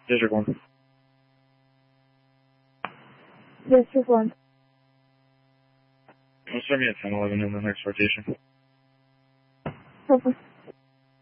District 1. District 1. Start me at 10-11 in the next rotation. Okay.